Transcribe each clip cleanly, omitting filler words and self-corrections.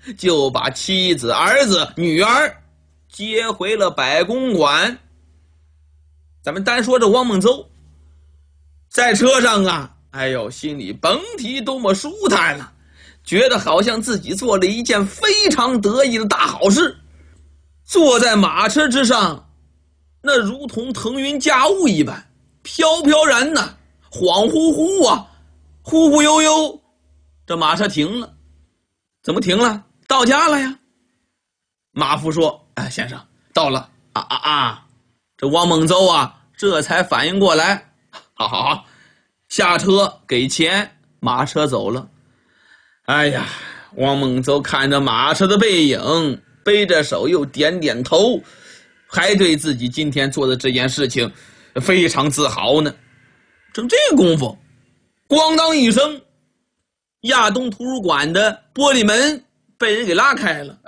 就把妻子、儿子、女儿接回了百公馆。咱们单说这汪孟邹，在车上啊，哎呦，心里甭提多么舒坦了，觉得好像自己做了一件非常得意的大好事。坐在马车之上，那如同腾云驾雾一般，飘飘然呐，恍惚惚啊，忽忽悠悠。这马车停了，怎么停了？到家了呀。马夫说：“哎，先生，到了。”这汪孟邹啊，这才反应过来，好，下车给钱，马车走了。哎呀，汪孟邹看着马车的背影，背着手又点点头，还对自己今天做的这件事情非常自豪呢。正这个功夫，咣当一声，亚东图书馆的玻璃门被人给拉开了。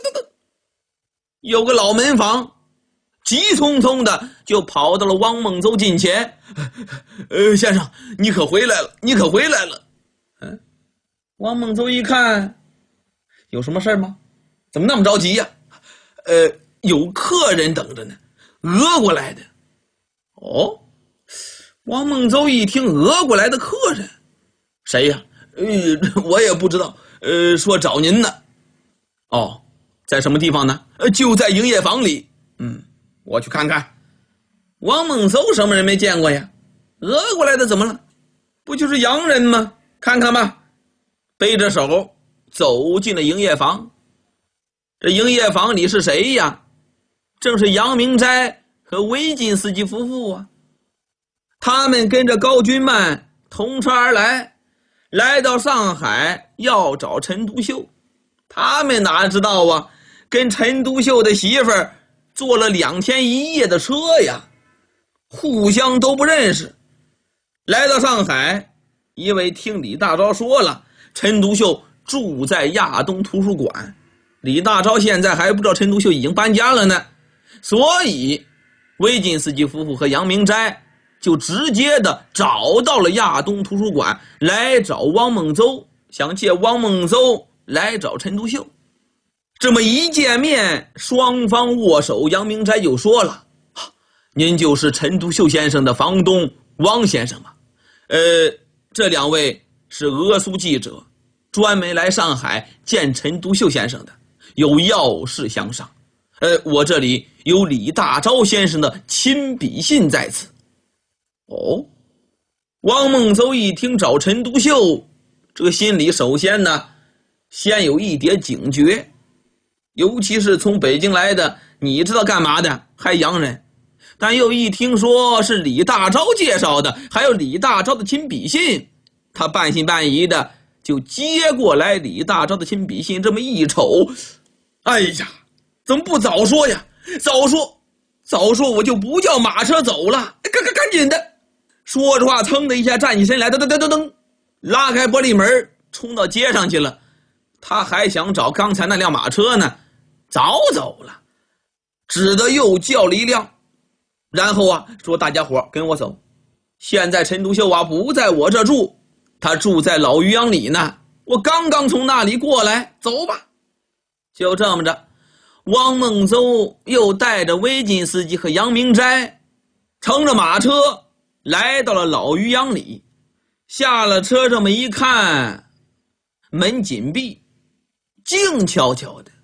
有个老门房急匆匆的就跑到了汪孟邹近前。先生，你可回来了。汪孟邹一看，有什么事吗？怎么那么着急呀？有客人等着呢，俄过来的。哦，汪孟邹一听俄过来的客人，谁呀？我也不知道。说找您呢。哦，在什么地方呢？就在营业房里。我去看看。汪孟邹什么人没见过呀？俄过来的怎么了？不就是洋人吗？看看吧。背着手走进了营业房。这营业房里是谁呀？正是杨明斋和维金斯基夫妇啊。他们跟着高君曼同车而来，来到上海要找陈独秀。他们哪知道啊，跟陈独秀的媳妇儿坐了2天1夜的车呀，互相都不认识。来到上海，因为听李大钊说了陈独秀住在亚东图书馆，李大钊现在还不知道陈独秀已经搬家了呢，所以维金斯基夫妇和杨明斋就直接的找到了亚东图书馆，来找汪孟邹，想借汪孟邹来找陈独秀。这么一见面，双方握手，杨明斋就说了：“您就是陈独秀先生的房东汪先生吗？这2位是俄苏记者，专门来上海见陈独秀先生的，有要事相商。我这里有李大钊先生的亲笔信在此。”哦，汪孟邹一听找陈独秀，这个心里首先呢，先有一点警觉，尤其是从北京来的，你知道干嘛的，还洋人。但又一听说是李大钊介绍的，还有李大钊的亲笔信，他半信半疑的就接过来李大钊的亲笔信，这么一瞅，哎呀，怎么不早说呀？早说我就不叫马车走了，赶紧的。说着话，噌的一下站起身来，噔，拉开玻璃门，冲到街上去了。他还想找刚才那辆马车呢，早走了，只得又叫了一辆，然后啊，说大家伙跟我走。现在陈独秀啊不在我这住，他住在老渔阳里呢，我刚刚从那里过来，走吧。就这么着，汪孟邹又带着维金斯基和杨明斋乘着马车来到了老渔阳里。下了车这么一看，门紧闭，静悄悄的。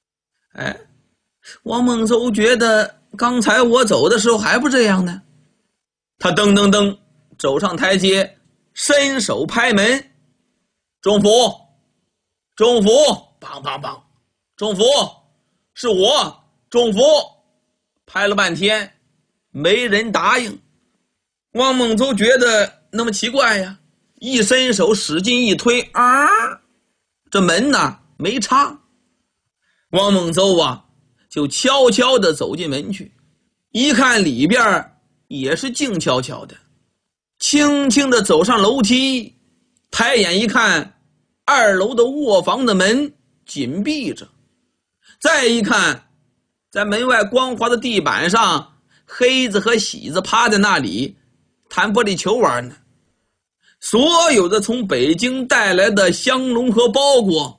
汪孟邹觉得刚才我走的时候还不这样呢。他噔走上台阶，伸手拍门：“中府，梆，中府，是我，中府。”拍了半天没人答应。汪孟邹觉得那么奇怪呀，一伸手使劲一推，这门呢没插。汪孟邹啊就悄悄地走进门去，一看里边也是静悄悄的，轻轻地走上楼梯，抬眼一看，2楼的卧房的门紧闭着。再一看，在门外光滑的地板上，黑子和喜子趴在那里弹玻璃球玩呢。所有的从北京带来的香笼和包裹